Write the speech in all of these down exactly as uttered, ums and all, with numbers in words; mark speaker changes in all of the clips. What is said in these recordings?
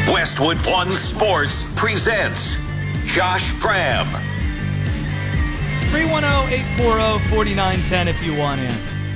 Speaker 1: Westwood One Sports presents Josh Graham.
Speaker 2: three one zero, eight four zero, four nine one zero if you want in.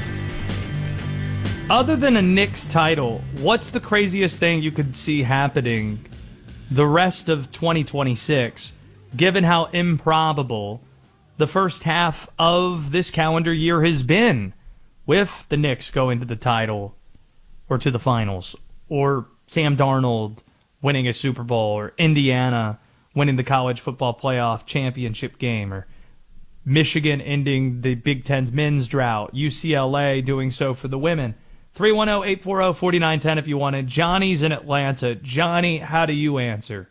Speaker 2: Other than a Knicks title, what's the craziest thing you could see happening the rest of twenty twenty-six, given how improbable the first half of this calendar year has been, with the Knicks going to the title or to the finals, or Sam Darnold winning a Super Bowl, or Indiana winning the college football playoff championship game, or Michigan ending the Big Ten's men's drought, U C L A doing so for the women. three one zero, eight four zero, four nine one zero if you want it. Johnny's in Atlanta. Johnny, how do you answer?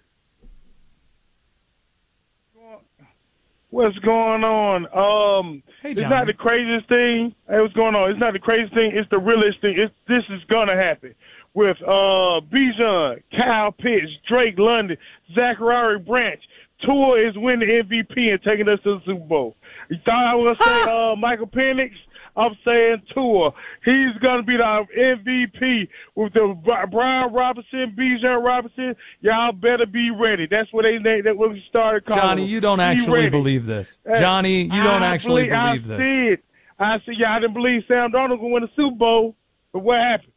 Speaker 3: What's going on? Um,
Speaker 2: Hey,
Speaker 3: it's
Speaker 2: Johnny.
Speaker 3: not the craziest thing. Hey, what's going on? It's not the craziest thing. It's the realest thing. It's, this is going to happen. With uh, Bijan, Kyle Pitts, Drake London, Zachary Branch, Tua is winning the M V P and taking us to the Super Bowl. You thought I was going to say uh, Michael Penix? I'm saying Tua. He's going to be the M V P with the Brian Robinson, Bijan Robinson. Y'all better be ready. That's what they that's what we started calling.
Speaker 2: Johnny, you don't
Speaker 3: Be
Speaker 2: actually
Speaker 3: ready.
Speaker 2: believe this. Johnny, you don't
Speaker 3: I
Speaker 2: actually
Speaker 3: believe,
Speaker 2: believe
Speaker 3: I
Speaker 2: this.
Speaker 3: Said, I said, yeah, I didn't believe Sam Darnold going to win the Super Bowl, but what happened?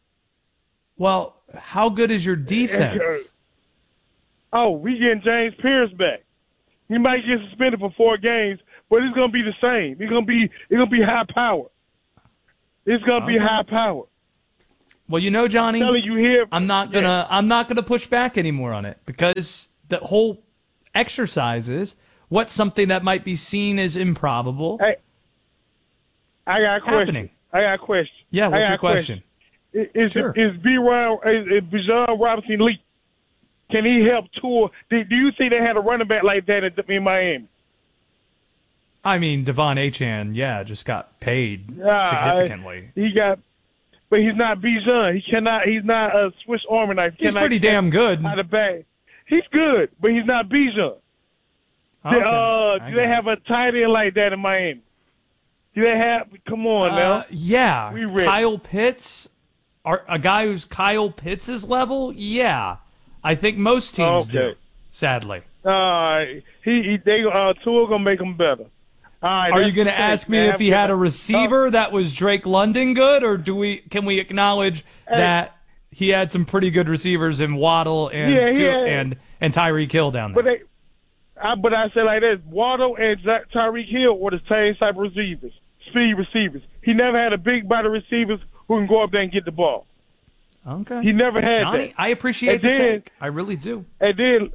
Speaker 2: Well, how good is your defense?
Speaker 3: Oh, we getting James Pierce back. He might get suspended for four games, but it's gonna be the same. It's gonna be it's gonna be high power. It's gonna be
Speaker 2: Okay.
Speaker 3: high power.
Speaker 2: Well, you know, Johnny,
Speaker 3: I'm telling you here.
Speaker 2: I'm not gonna I'm not gonna push back anymore on it, because the whole exercise is what's something that might be seen as improbable
Speaker 3: Hey, I got a question.
Speaker 2: happening.
Speaker 3: I got a question.
Speaker 2: Yeah,
Speaker 3: I
Speaker 2: what's
Speaker 3: got
Speaker 2: your
Speaker 3: a
Speaker 2: question?
Speaker 3: Is is,
Speaker 2: Sure.
Speaker 3: is B. Ryan is, is Bijan Robinson elite? Can he help Tua? Do, do you think they had a running back like that in, in Miami?
Speaker 2: I mean, Devon Achane, yeah, just got paid
Speaker 3: Yeah,
Speaker 2: significantly.
Speaker 3: I- he got, but he's not Bijan. He cannot. He's not a Swiss Army knife.
Speaker 2: He's
Speaker 3: Cannot
Speaker 2: pretty
Speaker 3: catch
Speaker 2: damn good.
Speaker 3: Out of bag. He's good, but he's not Bijan.
Speaker 2: Okay,
Speaker 3: Uh,
Speaker 2: I
Speaker 3: do
Speaker 2: got
Speaker 3: they
Speaker 2: it.
Speaker 3: have a tight end like that in Miami? Do they have? Come on
Speaker 2: Uh,
Speaker 3: now.
Speaker 2: yeah,
Speaker 3: We ready.
Speaker 2: Kyle Pitts, are, a guy who's Kyle Pitts' level. Yeah, I think most teams do.
Speaker 3: Okay.
Speaker 2: Sadly,
Speaker 3: Uh, he, he they uh Tua gonna make him better. All right,
Speaker 2: are
Speaker 3: that's
Speaker 2: you going to
Speaker 3: the
Speaker 2: ask
Speaker 3: thing,
Speaker 2: me
Speaker 3: man.
Speaker 2: if he had a receiver that was Drake London good, or do we can we acknowledge that he had some pretty good receivers in Waddle and
Speaker 3: Yeah, he
Speaker 2: Tu-
Speaker 3: had-
Speaker 2: and and Tyreek Hill down there?
Speaker 3: But they, I, but I say like this: Waddle and Zach- Tyreek Hill were the same type of receivers, speed receivers. He never had a big body receivers who can go up there and get the ball.
Speaker 2: Okay,
Speaker 3: He never had
Speaker 2: Johnny,
Speaker 3: that.
Speaker 2: I appreciate
Speaker 3: And
Speaker 2: the
Speaker 3: then-
Speaker 2: take. I really do.
Speaker 3: And then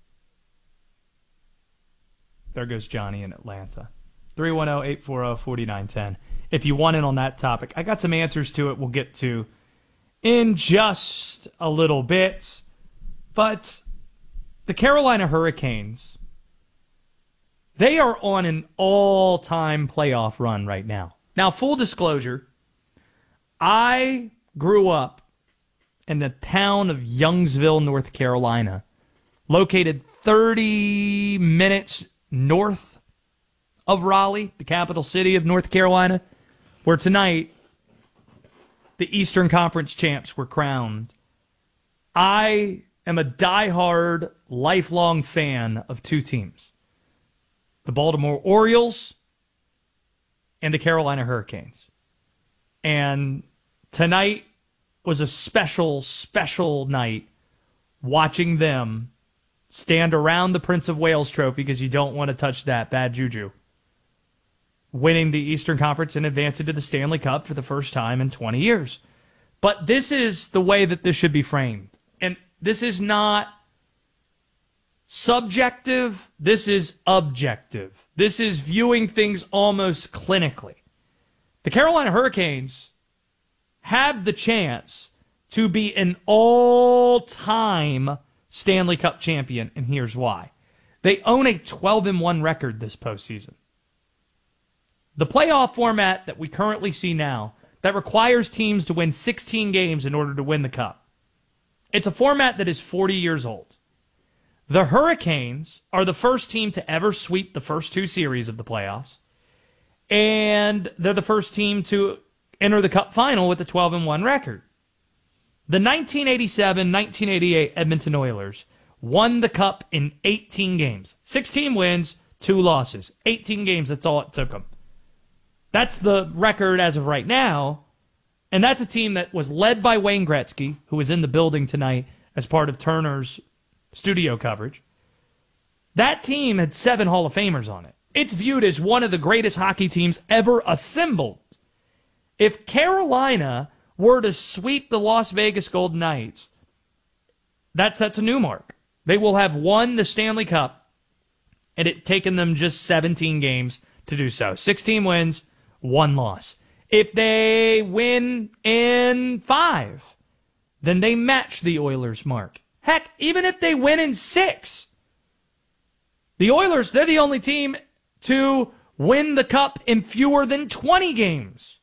Speaker 2: There goes Johnny in Atlanta. three one zero, eight four zero, four nine one zero. If you want in on that topic, I got some answers to it we'll get to in just a little bit. But the Carolina Hurricanes, they are on an all-time playoff run right now. Now, full disclosure, I grew up in the town of Youngsville, North Carolina, located thirty minutes north of Raleigh, the capital city of North Carolina, where tonight the Eastern Conference champs were crowned. I am a diehard, lifelong fan of two teams, the Baltimore Orioles and the Carolina Hurricanes. And tonight was a special, special night watching them stand around the Prince of Wales trophy, because you don't want to touch that, bad juju, winning the Eastern Conference and advancing to the Stanley Cup for the first time in twenty years. But this is the way that this should be framed. And this is not subjective. This is objective. This is viewing things almost clinically. The Carolina Hurricanes have the chance to be an all-time Stanley Cup champion, and here's why. They own a twelve and one record this postseason. The playoff format that we currently see now, that requires teams to win sixteen games in order to win the Cup, it's a format that is forty years old. The Hurricanes are the first team to ever sweep the first two series of the playoffs, and they're the first team to enter the Cup final with a twelve and one record. The nineteen eighty-seven nineteen eighty-eight Edmonton Oilers won the Cup in eighteen games. sixteen wins, two losses. eighteen games, that's all it took them. That's the record as of right now. And that's a team that was led by Wayne Gretzky, who was in the building tonight as part of Turner's studio coverage. That team had seven Hall of Famers on it. It's viewed as one of the greatest hockey teams ever assembled. If Carolina were to sweep the Las Vegas Golden Knights, that sets a new mark. They will have won the Stanley Cup, and it's taken them just seventeen games to do so. sixteen wins, one loss. If they win in five, then they match the Oilers' mark. Heck, even if they win in six, the Oilers, they're the only team to win the Cup in fewer than twenty games.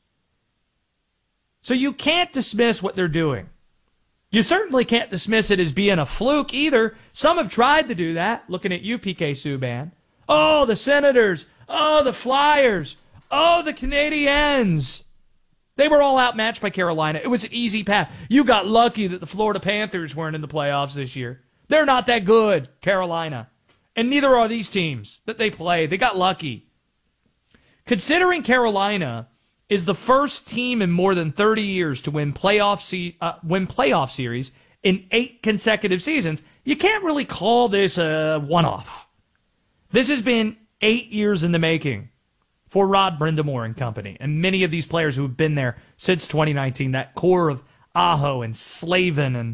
Speaker 2: So you can't dismiss what they're doing. You certainly can't dismiss it as being a fluke either. Some have tried to do that, looking at you, P K Subban. Oh, the Senators. Oh, the Flyers. Oh, the Canadiens. They were all outmatched by Carolina. It was an easy path. You got lucky that the Florida Panthers weren't in the playoffs this year. They're not that good, Carolina. And neither are these teams that they play. They got lucky. Considering Carolina is the first team in more than thirty years to win playoff se- uh, win playoff series in eight consecutive seasons, you can't really call this a one-off. This has been eight years in the making for Rod Brindamore and company, and many of these players who have been there since twenty nineteen, that core of Aho and Slavin, and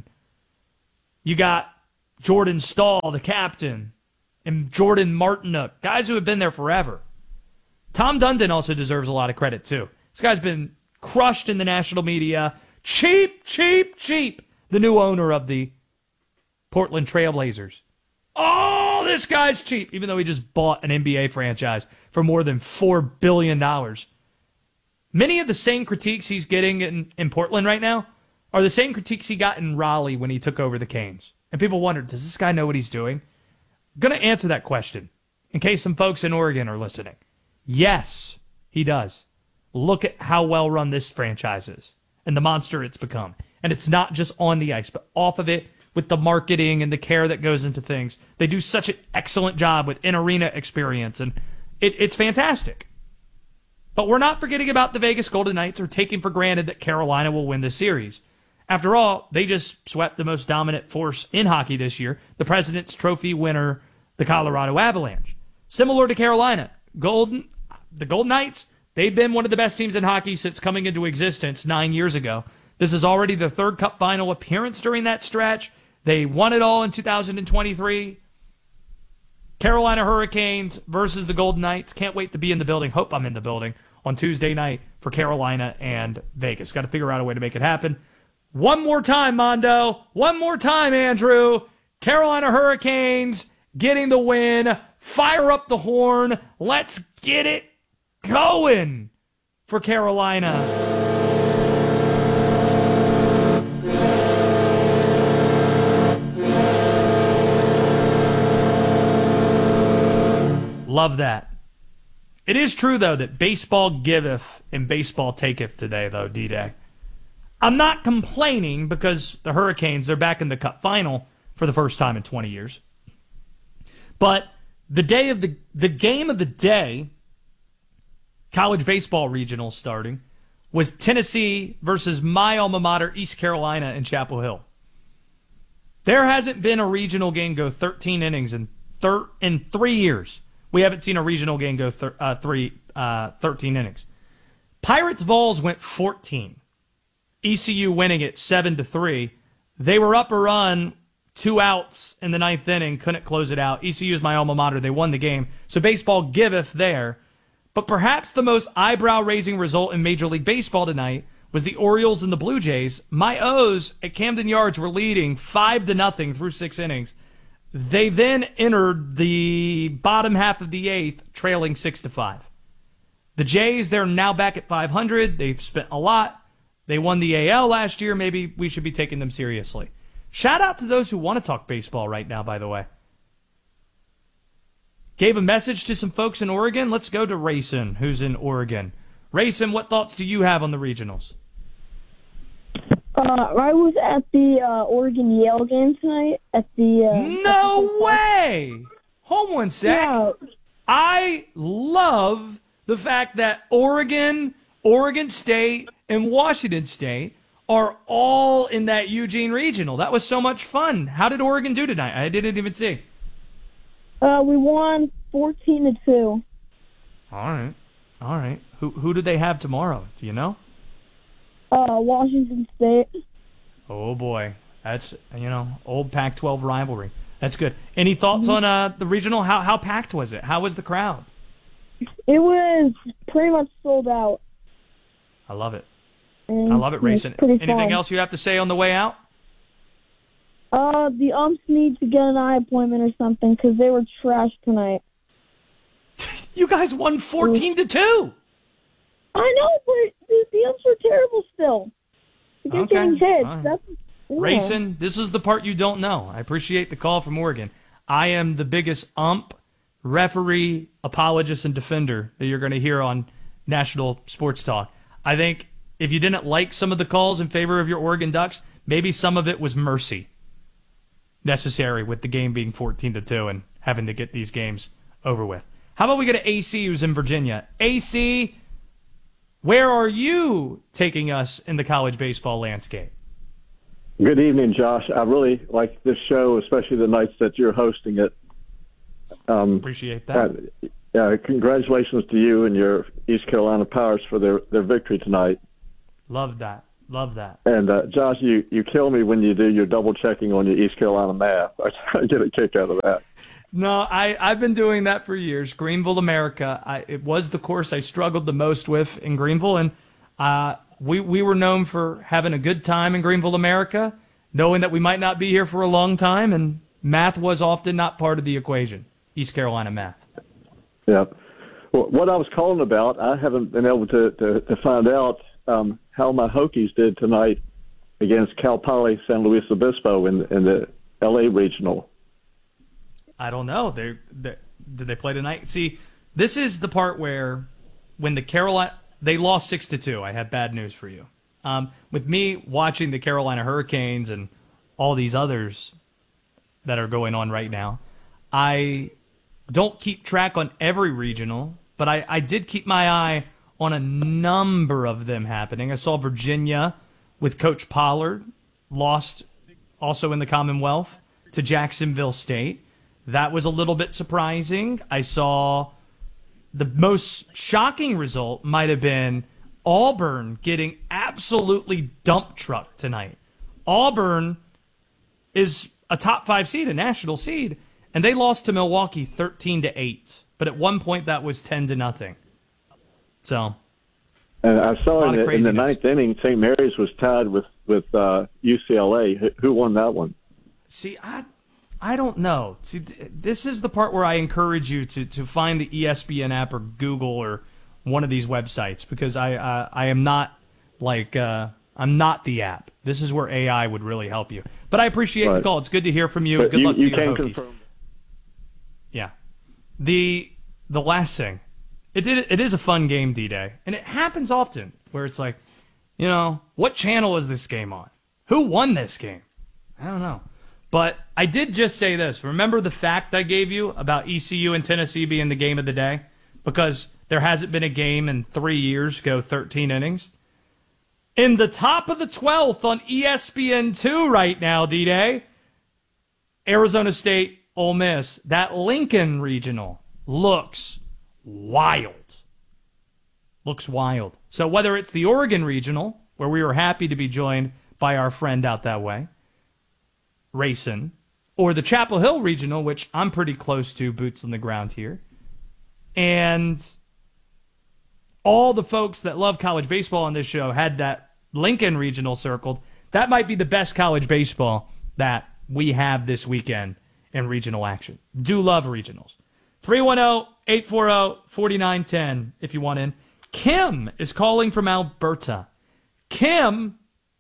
Speaker 2: you got Jordan Stahl, the captain, and Jordan Martinook, guys who have been there forever. Tom Dundon also deserves a lot of credit, too. This guy's been crushed in the national media. Cheap, cheap, cheap. The new owner of the Portland Trailblazers. Oh, this guy's cheap, even though he just bought an N B A franchise for more than four billion dollars. Many of the same critiques he's getting in, in Portland right now are the same critiques he got in Raleigh when he took over the Canes. And people wonder, does this guy know what he's doing? I'm going to answer that question in case some folks in Oregon are listening. Yes, he does. Look at how well run this franchise is and the monster it's become. And it's not just on the ice, but off of it with the marketing and the care that goes into things. They do such an excellent job with in-arena experience, and it, it's fantastic. But we're not forgetting about the Vegas Golden Knights or taking for granted that Carolina will win this series. After all, they just swept the most dominant force in hockey this year, the President's Trophy winner, the Colorado Avalanche. Similar to Carolina, Golden, the Golden Knights, they've been one of the best teams in hockey since coming into existence nine years ago. This is already their third Cup final appearance during that stretch. They won it all in two thousand twenty-three. Carolina Hurricanes versus the Golden Knights. Can't wait to be in the building. Hope I'm in the building on Tuesday night for Carolina and Vegas. Got to figure out a way to make it happen. One more time, Mondo. One more time, Andrew. Carolina Hurricanes getting the win. Fire up the horn. Let's get it going for Carolina. Love that. It is true, though, that baseball giveth and baseball taketh today, though, D-Day. I'm not complaining because the Hurricanes are back in the Cup final for the first time in twenty years. But the day of the the game of the day, college baseball regional starting, was Tennessee versus my alma mater, East Carolina, in Chapel Hill. There hasn't been a regional game go thirteen innings in thir- in three years. We haven't seen a regional game go thir- uh, three, uh, thirteen innings. Pirates Vols went fourteen. E C U winning it seven to three. They were up a run, two outs in the ninth inning, couldn't close it out. E C U is my alma mater. They won the game. So baseball giveth there. But perhaps the most eyebrow-raising result in Major League Baseball tonight was the Orioles and the Blue Jays. My O's at Camden Yards were leading five to nothing through six innings. They then entered the bottom half of the eighth, trailing six to five. The Jays, they're now back at five hundred. They've spent a lot. They won the A L last year. Maybe we should be taking them seriously. Shout out to those who want to talk baseball right now, by the way. Gave a message to some folks in Oregon. Let's go to Rayson, who's in Oregon. Rayson, what thoughts do you have on the regionals?
Speaker 4: Uh, I was at the uh, Oregon-Yale game tonight at the... Uh,
Speaker 2: no way! Hold one sec.
Speaker 4: Yeah.
Speaker 2: I love the fact that Oregon, Oregon State, and Washington State are all in that Eugene Regional. That was so much fun. How did Oregon do tonight? I didn't even see.
Speaker 4: Uh, we won fourteen to two.
Speaker 2: All right. All right. Who who do they have tomorrow? Do you know?
Speaker 4: Uh, Washington State.
Speaker 2: Oh, boy. That's, you know, old Pac twelve rivalry. That's good. Any thoughts on uh, the regional? How how packed was it? How was the crowd?
Speaker 4: It was pretty much sold out.
Speaker 2: I love it.
Speaker 4: And
Speaker 2: I love it, Racing. Anything
Speaker 4: fun.
Speaker 2: else you have to say on the way out?
Speaker 4: Uh, the umps need to get an eye appointment or something because they were trash tonight.
Speaker 2: You guys won fourteen to two.
Speaker 4: I know, but the, the umps are terrible still. They're
Speaker 2: Okay.
Speaker 4: getting hits.
Speaker 2: All right.
Speaker 4: That's, yeah.
Speaker 2: Racing, this is the part you don't know. I appreciate the call from Oregon. I am the biggest ump, referee, apologist, and defender that you're going to hear on National Sports Talk. I think if you didn't like some of the calls in favor of your Oregon Ducks, maybe some of it was mercy necessary with the game being fourteen to two and having to get these games over with. How about we go to A C, who's in Virginia? A C, where are you taking us in the college baseball landscape?
Speaker 5: Good evening, Josh. I really like this show, especially the nights that you're hosting it. Um,
Speaker 2: Appreciate that.
Speaker 5: Uh, uh, congratulations to you and your East Carolina Powers for their, their victory tonight.
Speaker 2: Love that. Love that.
Speaker 5: And, uh, Josh, you, you kill me when you do your double-checking on your East Carolina math. I, I get a kick out of that.
Speaker 2: No, I, I've been doing that for years. Greenville, America. I, it was the course I struggled the most with in Greenville, and uh, we, we were known for having a good time in Greenville, America, knowing that we might not be here for a long time, and math was often not part of the equation, East Carolina math.
Speaker 5: Yeah. Well, what I was calling about, I haven't been able to, to, to find out um, how my Hokies did tonight against Cal Poly San Luis Obispo in, in the L A Regional.
Speaker 2: I don't know. They, they did they play tonight? See, this is the part where when the Carolina they lost six to two. I have bad news for you. Um, with me watching the Carolina Hurricanes and all these others that are going on right now, I don't keep track on every regional, but I, I did keep my eye on a number of them happening. I saw Virginia with Coach Pollard lost also in the Commonwealth to Jacksonville State. That was a little bit surprising. I saw the most shocking result might have been Auburn getting absolutely dump trucked tonight. Auburn is a top five seed, a national seed, and they lost to Milwaukee thirteen to eight. But at one point that was ten to nothing. So,
Speaker 5: and I saw in the, in the ninth inning, Saint Mary's was tied with with uh, U C L A. Who won that one?
Speaker 2: See, I I don't know. See, this is the part where I encourage you to, to find the E S P N app or Google or one of these websites, because I uh, I am not like uh, I'm not the app. This is where A I would really help you. But I appreciate
Speaker 5: right.
Speaker 2: the call. It's good to hear from you.
Speaker 5: But
Speaker 2: Good
Speaker 5: you,
Speaker 2: luck to
Speaker 5: you
Speaker 2: your
Speaker 5: can
Speaker 2: Hokies.
Speaker 5: confirm.
Speaker 2: Yeah. The the last thing, it did it is a fun game, D-Day, and it happens often where it's like, you know, what channel is this game on? Who won this game? I don't know. But I did just say this. Remember the fact I gave you about E C U and Tennessee being the game of the day? Because there hasn't been a game in three years go thirteen innings. In the top of the twelfth on E S P N two right now, D-Day, Arizona State, Ole Miss. That Lincoln Regional looks wild. Looks wild. So whether it's the Oregon Regional, where we were happy to be joined by our friend out that way, Racing, or the Chapel Hill Regional, which I'm pretty close to, boots on the ground here, and all the folks that love college baseball on this show had that Lincoln Regional circled. That might be the best college baseball that we have this weekend in regional action. Do love regionals. three one zero, eight four zero, four nine one zero if you want in. Kim is calling from Alberta. Kim,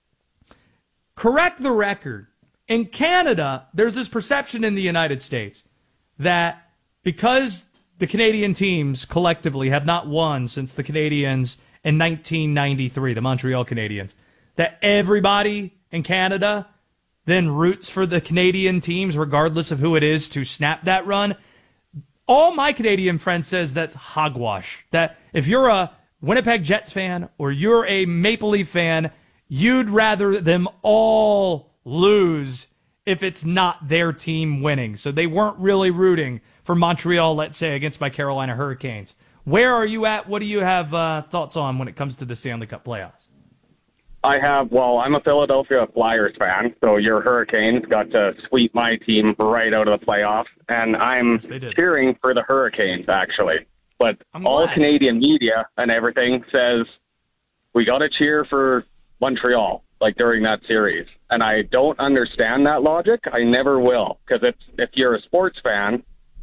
Speaker 2: correct the record. In Canada, there's this perception in the United States that because the Canadian teams collectively have not won since the Canadiens in nineteen ninety-three, the Montreal Canadiens, that everybody in Canada then roots for the Canadian teams, regardless of who it is, to snap that run. All my Canadian friends says that's hogwash. That if you're a Winnipeg Jets fan or you're a Maple Leaf fan, you'd rather them all lose if it's not their team winning. So they weren't really rooting for Montreal, let's say, against my Carolina Hurricanes. Where are you at? What do you have uh, thoughts on when it comes to the Stanley Cup playoffs?
Speaker 6: I have, well, I'm a Philadelphia Flyers fan, so your Hurricanes got to sweep my team right out of the playoffs, and I'm
Speaker 2: yes,
Speaker 6: cheering for the Hurricanes, actually. But
Speaker 2: I'm
Speaker 6: all
Speaker 2: glad.
Speaker 6: Canadian media and everything says we got to cheer for Montreal, like during that series. And I don't understand that logic. I never will, because if, if you're a sports fan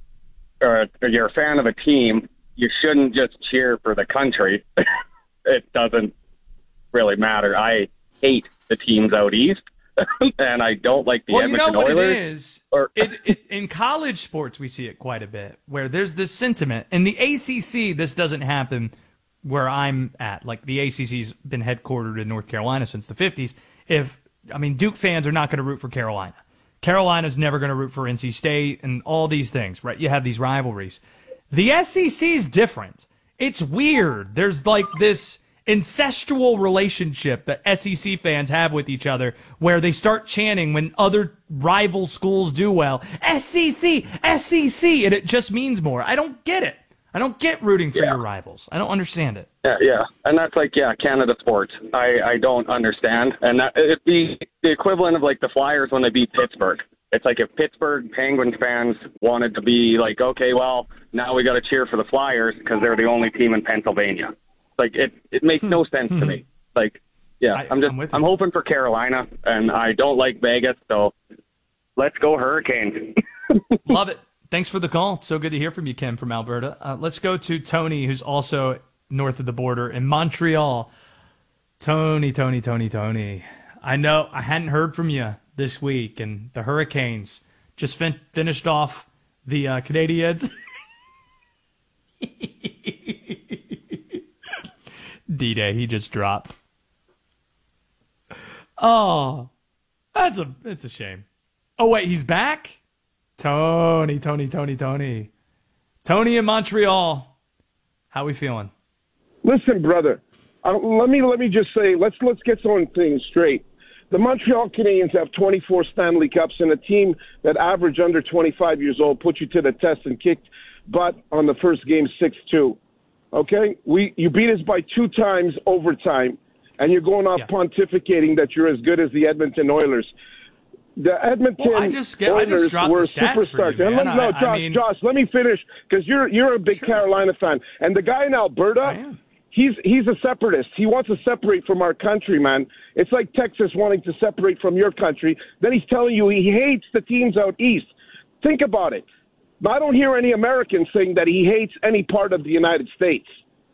Speaker 6: or, or you're a fan of a team, you shouldn't just cheer for the country. It doesn't really matter. I hate the teams out east, and I don't like the
Speaker 2: well,
Speaker 6: Edmonton
Speaker 2: you know what
Speaker 6: Oilers.
Speaker 2: it is?
Speaker 6: Or
Speaker 2: it, it, in college sports, we see it quite a bit, where there's this sentiment. In the A C C, this doesn't happen where I'm at. Like, the A C C's been headquartered in North Carolina since the fifties. If I mean, Duke fans are not going to root for Carolina. Carolina's never going to root for N C State and all these things, right? You have these rivalries. The S E C is different. It's weird. There's like this incestual relationship that S E C fans have with each other where they start chanting when other rival schools do well, S E C, S E C, and it just means more. I don't get it. I don't get rooting for
Speaker 6: Yeah.
Speaker 2: your rivals. I don't understand it.
Speaker 6: Yeah, yeah, and that's like yeah, Canada sports. I I don't understand, and that it'd be the equivalent of like the Flyers when they beat Pittsburgh. It's like if Pittsburgh Penguins fans wanted to be like, okay, well now we got to cheer for the Flyers because they're the only team in Pennsylvania. Like it, it makes no sense to me. Like, yeah,
Speaker 2: I,
Speaker 6: I'm just
Speaker 2: I'm with you.
Speaker 6: I'm hoping for Carolina, and I don't like Vegas, so let's go Hurricanes.
Speaker 2: Love it. Thanks for the call. It's so good to hear from you, Ken, from Alberta. Uh, let's go to Tony, who's also north of the border in Montreal. Tony, Tony, Tony, Tony. I know I hadn't heard from you this week, and the Hurricanes just fin- finished off the uh, Canadiens. D-Day, he just dropped. Oh, that's a it's a shame. Oh, wait, he's back? Tony, Tony, Tony, Tony. Tony in Montreal. How we feeling?
Speaker 7: Listen, brother. Uh, let me let me just say, let's let's get some things straight. The Montreal Canadiens have twenty-four Stanley Cups, and a team that averaged under twenty-five years old put you to the test and kicked butt on the first game six two. Okay? We you beat us by two times overtime, and you're going off
Speaker 2: Yeah.
Speaker 7: pontificating that you're as good as the Edmonton Oilers. The Edmonton
Speaker 2: Well, I just get- I just
Speaker 7: Oilers
Speaker 2: dropped
Speaker 7: were
Speaker 2: the stats for
Speaker 7: superstars.
Speaker 2: you,
Speaker 7: And
Speaker 2: man.
Speaker 7: let, no,
Speaker 2: I- I
Speaker 7: Josh,
Speaker 2: mean-
Speaker 7: Josh, let me finish, because you're you're a big
Speaker 2: Sure.
Speaker 7: Carolina fan, and the guy in
Speaker 2: I
Speaker 7: Alberta,
Speaker 2: am.
Speaker 7: he's he's a separatist. He wants to separate from our country, man. It's like Texas wanting to separate from your country. Then he's telling you he hates the teams out east. Think about it. I don't hear any Americans saying that he hates any part of the United States.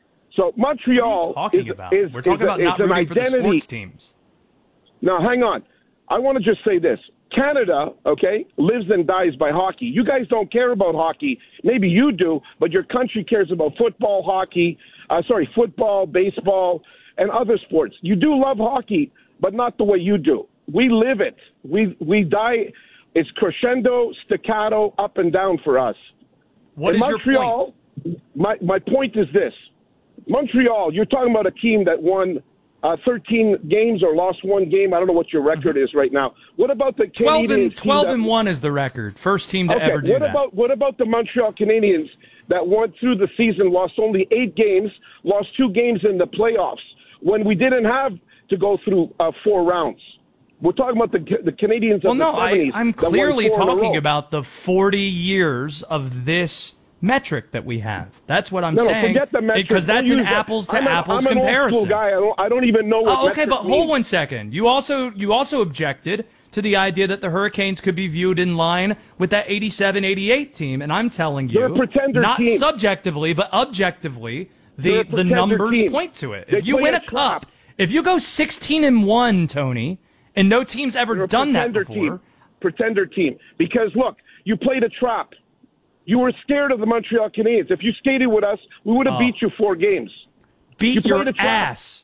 Speaker 7: So Montreal
Speaker 2: What are you talking
Speaker 7: is,
Speaker 2: about?
Speaker 7: is
Speaker 2: We're talking
Speaker 7: is a-
Speaker 2: about not
Speaker 7: is an
Speaker 2: rooting for the
Speaker 7: identity.
Speaker 2: sports teams.
Speaker 7: Now, hang on. I want to just say this. Canada, okay, lives and dies by hockey. You guys don't care about hockey. Maybe you do, but your country cares about football, hockey, uh, sorry, football, baseball, and other sports. You do love hockey, but not the way you do. We live it. We we die. It's crescendo, staccato, up and down for us.
Speaker 2: What
Speaker 7: In
Speaker 2: is
Speaker 7: Montreal,
Speaker 2: your point?
Speaker 7: My, my point is this. Montreal, you're talking about a team that won uh, thirteen games or lost one game. I don't know what your record is right now. What about the
Speaker 2: twelve
Speaker 7: Canadiens?
Speaker 2: and twelve
Speaker 7: team that-
Speaker 2: and one is the record. First team to
Speaker 7: Okay,
Speaker 2: ever do
Speaker 7: what
Speaker 2: that.
Speaker 7: about what about the Montreal Canadiens that went through the season, lost only eight games, lost two games in the playoffs when we didn't have to go through uh, four rounds? We're talking about the the Canadiens
Speaker 2: well,
Speaker 7: of
Speaker 2: no,
Speaker 7: the
Speaker 2: I,
Speaker 7: seventies.
Speaker 2: I'm
Speaker 7: that won
Speaker 2: clearly
Speaker 7: four in a
Speaker 2: talking
Speaker 7: row.
Speaker 2: about the forty years of this metric that we have. That's what I'm
Speaker 7: No, no,
Speaker 2: saying.
Speaker 7: forget the metric.
Speaker 2: Because that's
Speaker 7: Don't
Speaker 2: an
Speaker 7: use that.
Speaker 2: apples to
Speaker 7: I'm a-
Speaker 2: apples
Speaker 7: I'm an
Speaker 2: comparison.
Speaker 7: old school guy. I don't, I don't even know what
Speaker 2: Oh, okay,
Speaker 7: metric
Speaker 2: but hold
Speaker 7: means.
Speaker 2: one second. You also you also objected to the idea that the Hurricanes could be viewed in line with that eighty-seven eighty-eight team, and I'm telling you,
Speaker 7: They're a pretender
Speaker 2: not
Speaker 7: team.
Speaker 2: subjectively, but objectively,
Speaker 7: They're
Speaker 2: the
Speaker 7: a
Speaker 2: the
Speaker 7: pretender
Speaker 2: numbers
Speaker 7: team.
Speaker 2: point to it.
Speaker 7: They
Speaker 2: If you
Speaker 7: play
Speaker 2: win
Speaker 7: a
Speaker 2: a cup,
Speaker 7: trap.
Speaker 2: if you go sixteen and one, Tony, and no team's ever
Speaker 7: They're a
Speaker 2: done that
Speaker 7: pretender
Speaker 2: before.
Speaker 7: Team. Pretender team. Because, look, you played a trap. You were scared of the Montreal Canadiens. If you skated with us, we would have
Speaker 2: Oh.
Speaker 7: beat you four games.
Speaker 2: Beat
Speaker 7: You
Speaker 2: your
Speaker 7: played a trap.
Speaker 2: ass.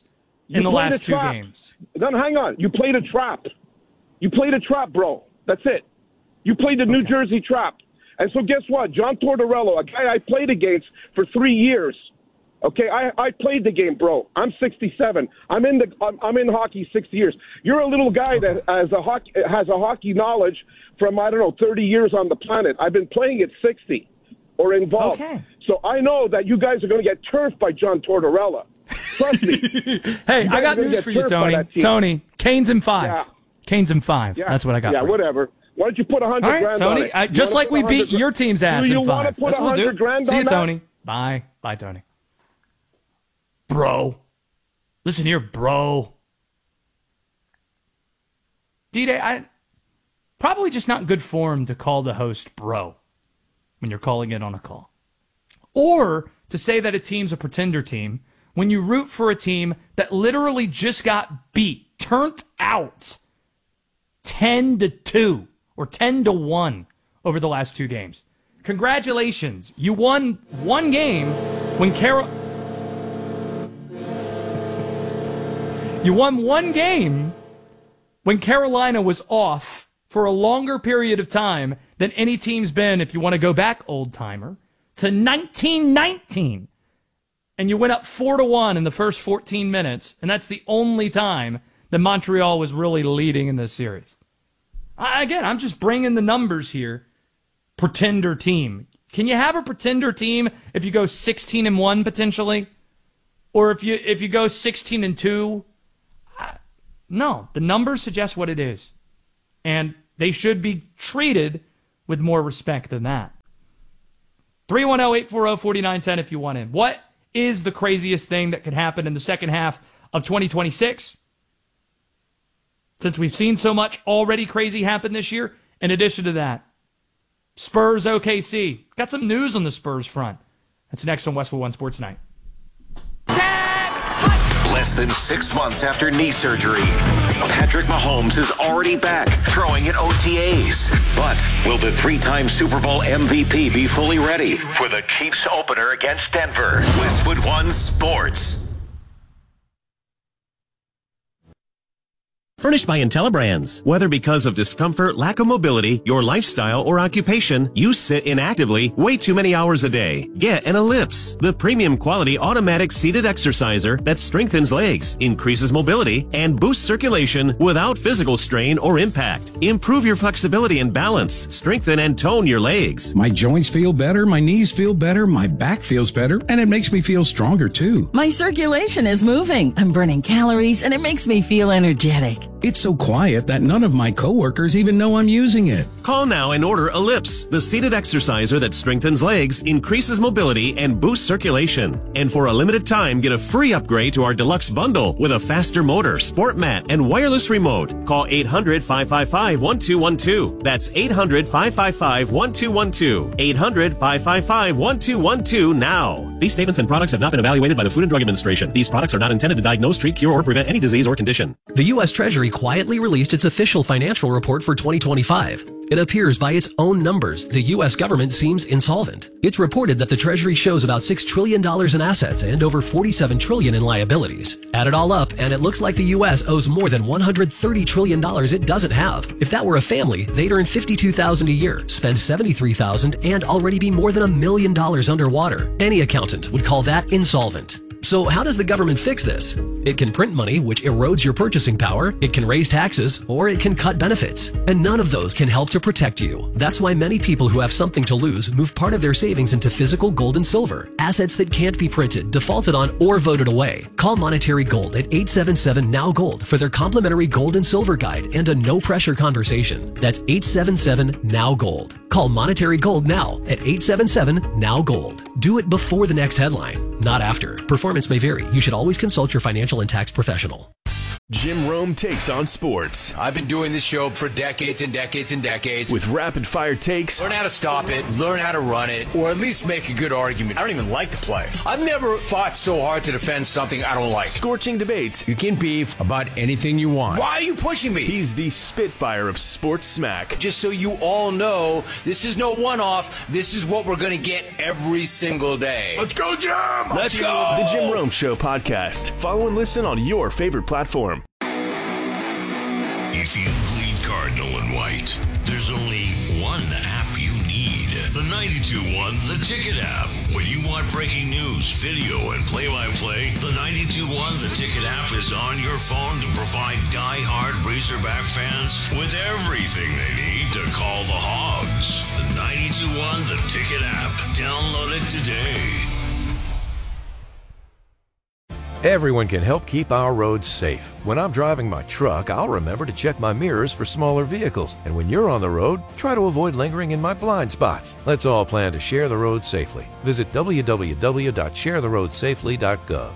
Speaker 2: in the
Speaker 7: played
Speaker 2: last
Speaker 7: a
Speaker 2: two
Speaker 7: trap.
Speaker 2: games.
Speaker 7: Then hang on. You played a trap. You played a trap, bro. That's it. You played the New
Speaker 2: Okay.
Speaker 7: Jersey trap. And so guess what? John Tortorella, a guy I played against for three years. Okay, I, I played the game, bro. I'm sixty-seven. I'm in the I'm, I'm in hockey sixty years. You're a little guy that has a hockey has a hockey knowledge from I don't know thirty years on the planet. I've been playing at sixty or involved.
Speaker 2: Okay.
Speaker 7: So I know that you guys are going to get turfed by John Tortorella. Trust me.
Speaker 2: Hey,
Speaker 7: You
Speaker 2: I
Speaker 7: guys
Speaker 2: got
Speaker 7: are gonna
Speaker 2: news
Speaker 7: get
Speaker 2: for you,
Speaker 7: turfed by
Speaker 2: Tony.
Speaker 7: that team.
Speaker 2: Tony, Canes in five.
Speaker 7: Yeah.
Speaker 2: Canes in five.
Speaker 7: Yeah.
Speaker 2: That's what I got
Speaker 7: Yeah,
Speaker 2: for you.
Speaker 7: whatever. Why don't you put a hundred
Speaker 2: All right,
Speaker 7: grand on
Speaker 2: Tony.
Speaker 7: it?
Speaker 2: I,
Speaker 7: You
Speaker 2: just
Speaker 7: wanna
Speaker 2: like
Speaker 7: put
Speaker 2: we
Speaker 7: a
Speaker 2: beat
Speaker 7: hundred
Speaker 2: your
Speaker 7: gra-
Speaker 2: team's ass
Speaker 7: Do you
Speaker 2: in
Speaker 7: wanna
Speaker 2: five.
Speaker 7: put
Speaker 2: That's
Speaker 7: a
Speaker 2: what we'll do.
Speaker 7: hundred grand
Speaker 2: See
Speaker 7: on
Speaker 2: you,
Speaker 7: that?
Speaker 2: Tony. Bye. Bye, Tony. Bro. Listen here, bro. D-Day, I probably just not good form to call the host bro when you're calling in on a call. Or to say that a team's a pretender team when you root for a team that literally just got beat, turned out ten to two or ten to one over the last two games. Congratulations. You won one game when Carol You won one game when Carolina was off for a longer period of time than any team's been, if you want to go back, old-timer, to nineteen nineteen. And you went up four to one in the first fourteen minutes, and that's the only time that Montreal was really leading in this series. I, again, I'm just bringing the numbers here. Pretender team. Can you have a pretender team if you go sixteen and one potentially? Or if you if you go sixteen and two? No, the numbers suggest what it is. And they should be treated with more respect than that. three one zero, eight four zero, four nine one zero if you want in. What is the craziest thing that could happen in the second half of twenty twenty-six? Since we've seen so much already crazy happen this year, in addition to that, Spurs O K C. Got some news on the Spurs front. That's next on Westwood One Sports Night.
Speaker 1: Less than six months after knee surgery, Patrick Mahomes is already back throwing in O T As. But will the three-time Super Bowl M V P be fully ready for the Chiefs opener against Denver? Westwood One Sports.
Speaker 8: Furnished by IntelliBrands. Whether because of discomfort, lack of mobility, your lifestyle, or occupation, you sit inactively way too many hours a day. Get an Ellipse, the premium quality automatic seated exerciser that strengthens legs, increases mobility, and boosts circulation without physical strain or impact. Improve your flexibility and balance. Strengthen and tone your legs.
Speaker 9: My joints feel better, my knees feel better, my back feels better, and it makes me feel stronger too.
Speaker 10: My circulation is moving. I'm burning calories, and it makes me feel energetic.
Speaker 9: It's so quiet that none of my coworkers even know I'm using it.
Speaker 8: Call now and order Ellipse, the seated exerciser that strengthens legs, increases mobility, and boosts circulation. And for a limited time, get a free upgrade to our deluxe bundle with a faster motor, sport mat, and wireless remote. Call eight hundred, five five five, one two one two. That's eight hundred, five five five, one two one two. eight hundred, five five five, one two one two now. These statements and products have not been evaluated by the Food and Drug Administration. These products are not intended to diagnose, treat, cure, or prevent any disease or condition.
Speaker 11: The U S Treasury quietly released its official financial report for twenty twenty-five. It appears by its own numbers the U S government seems insolvent. It's reported that the Treasury shows about six trillion dollars in assets and over forty-seven trillion dollars in liabilities. Add it all up, and it looks like the U S owes more than one hundred thirty trillion dollars it doesn't have. If that were a family, they'd earn fifty-two thousand dollars a year, spend seventy-three thousand dollars, and already be more than a million dollars underwater. Any accountant would call that insolvent. So how does the government fix this? It can print money, which erodes your purchasing power, it can raise taxes, or it can cut benefits. And none of those can help to protect you. That's why many people who have something to lose move part of their savings into physical gold and silver, assets that can't be printed, defaulted on, or voted away. Call Monetary Gold at eight seven seven, N O W Gold for their complimentary gold and silver guide and a no-pressure conversation. That's eight seven seven, N O W Gold. Call Monetary Gold now at eight seven seven, N O W Gold. Do it before the next headline, not after. Performance may vary. You should always consult your financial and tax professional.
Speaker 12: Jim Rome takes on sports.
Speaker 13: I've been doing this show for decades and decades and decades.
Speaker 12: With rapid-fire takes.
Speaker 13: Learn how to stop it, learn how to run it, or at least make a good argument. I don't even like to play. I've never fought so hard to defend something I don't like.
Speaker 12: Scorching debates.
Speaker 13: You can beef about anything you want. Why are you pushing me?
Speaker 12: He's the Spitfire of sports smack.
Speaker 13: Just so you all know, this is no one-off. This is what we're going to get every single day.
Speaker 12: Let's go, Jim!
Speaker 13: Let's go!
Speaker 12: The Jim Rome Show podcast. Follow and listen on your favorite platform.
Speaker 14: If you bleed Cardinal and White, there's only one app you need. The ninety-two point one The Ticket app. When you want breaking news, video, and play-by-play, the ninety-two point one The Ticket app is on your phone to provide die-hard Razorback fans with everything they need to call the Hogs. The ninety-two point one The Ticket app. Download it today.
Speaker 15: Everyone can help keep our roads safe. When I'm driving my truck, I'll remember to check my mirrors for smaller vehicles. And when you're on the road, try to avoid lingering in my blind spots. Let's all plan to share the road safely. Visit w w w dot share the road safely dot gov.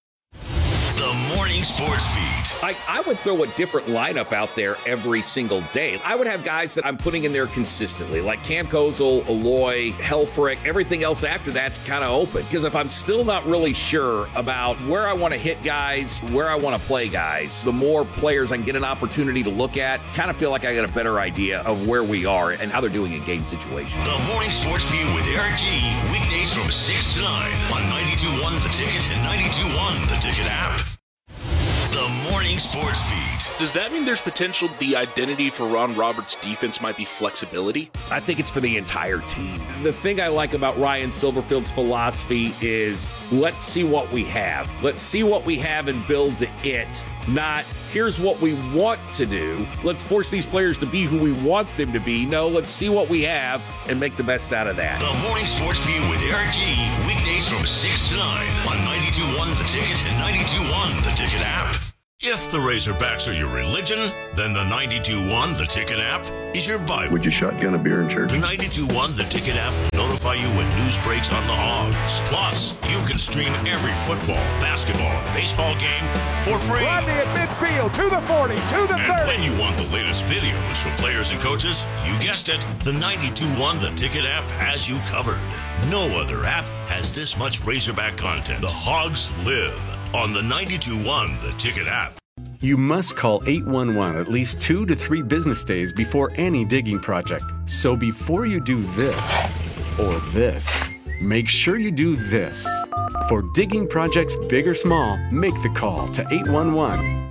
Speaker 14: The Morning Sports Beat.
Speaker 16: I, I would throw a different lineup out there every single day. I would have guys that I'm putting in there consistently, like Cam Kozel, Aloy, Helfrich. Everything else after that's kind of open. Because if I'm still not really sure about where I want to hit guys, where I want to play guys, the more players I can get an opportunity to look at, kind of feel like I got a better idea of where we are and how they're doing in game situations.
Speaker 14: The Morning Sports Beat with Eric G. Weekdays from six to nine on ninety-two point one The Ticket and ninety-two point one The Ticket app. The Morning Sports Beat.
Speaker 17: Does that mean there's potential the identity for Ron Roberts' defense might be flexibility?
Speaker 16: I think it's for the entire team. The thing I like about Ryan Silverfield's philosophy is let's see what we have. Let's see what we have and build to it. Not, here's what we want to do. Let's force these players to be who we want them to be. No, let's see what we have and make the best out of that.
Speaker 14: The Morning Sports Beat with Eric G. Weekdays from six to nine on ninety-two point one The Ticket and ninety-two point one The Ticket app. If the Razorbacks are your religion, then the ninety-two point one The Ticket app is your Bible.
Speaker 18: Would you shotgun a beer in church?
Speaker 14: The ninety-two point one The Ticket app will notify you when news breaks on the Hogs. Plus, you can stream every football, basketball, and baseball game for free.
Speaker 19: Rodney at midfield, to the forty, to the
Speaker 14: and
Speaker 19: thirty.
Speaker 14: when you want the latest videos from players and coaches, you guessed it, the ninety-two point one The Ticket app has you covered. No other app has this much Razorback content. The Hogs live on the ninety-two point one The Ticket app.
Speaker 20: You must call eight one one at least two to three business days before any digging project. So before you do this or this, make sure you do this. For digging projects big or small, make the call to eight one one.